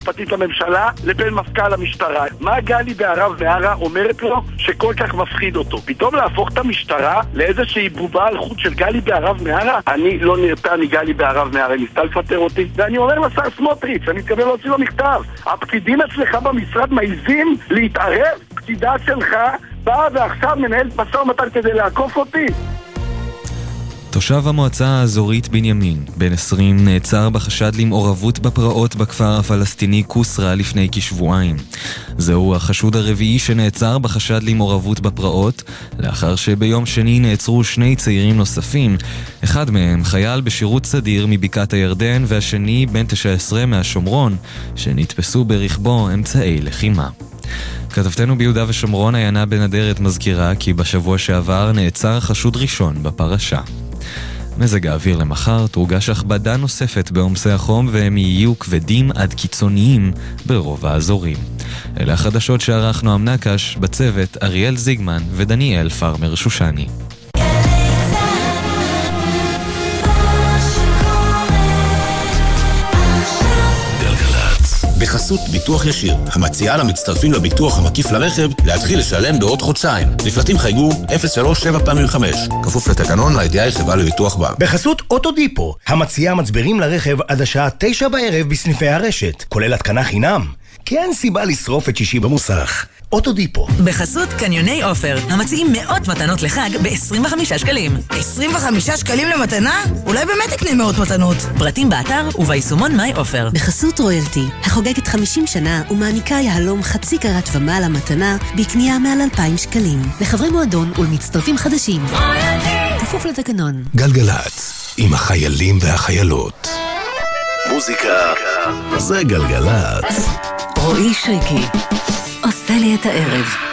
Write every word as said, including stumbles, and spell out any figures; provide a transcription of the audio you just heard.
פתית לממשלה לבין מפכ"ל המשטרה. מה גלי בהרב מיארה אומרת לו שכל כך מפחיד אותו? פתאום להפוך את המשטרה לאיזושהי בובה על חוט של גלי בהרב מיארה? אני לא נרתע מגלי בהרב מיארה, ניסתה לפטר אותי. ואני אומר לשר סמוטריץ', אני מתכוון להוציא לו מכתב. הפקידים אצלך במשרד מעיזים להתערב? פקידה שלך באה ועכשיו מנהלת משא ומתן כדי לעקוף אותי. תושב המועצה האזורית בנימין, בן עשרים, נעצר בחשד למעורבות בפרעות בכפר הפלסטיני קוסרה לפני כשבועיים. זהו החשוד הרביעי שנעצר בחשד למעורבות בפרעות, לאחר שביום שני נעצרו שני צעירים נוספים, אחד מהם חייל בשירות סדיר מבקעת הירדן, והשני בן תשע עשרה מהשומרון, שנתפסו ברכבו אמצעי לחימה. כתבתנו ביהודה ושומרון עיינה בן אדרת מזכירה כי בשבוע שעבר נעצר חשוד ראשון בפרשה. מזג האוויר למחר תורגש הכבדה נוספת בעומסי החום, והם יהיו כבדים עד קיצוניים ברוב האזורים. אלה החדשות שערך נועם נקש, בצוות אריאל זיגמן ודניאל פרמר שושני. בחסות ביטוח ישיר, המציעה למצטרפים לביטוח המקיף לרכב להתחיל לשלם בעוד חודשיים. לפרטים חייגו אפס שלוש שבע פעמים חמש. כפוף לתקנון, לידיעה היא חברה לביטוח בע"מ. בחסות אוטודיפו, המציעה מצברים לרכב עד השעה תשע בערב בסניפי הרשת, כולל התקנה חינם. כי אין סיבה לשרוף את שישי במוסך. אוטודיפו. בחסות קניוני אופר, המציעים מאות מתנות לחג ב-עשרים וחמישה שקלים. עשרים וחמישה שקלים למתנה? אולי באמת תקנה מאות מתנות. פרטים באתר וביישומון מיי אופר. בחסות רויאלטי, החוגגת חמישים שנה ומעניקה יהלום חצי קרת ומעלה מתנה בקנייה מעל אלפיים שקלים. לחברי מועדון ולמצטרפים חדשים. רויאלטי! כפוף לתקנון. גלגלץ, עם החיילים והחיילות. מוזיקה זה גלגלץ. רועי שריקי עושה לי את הערב.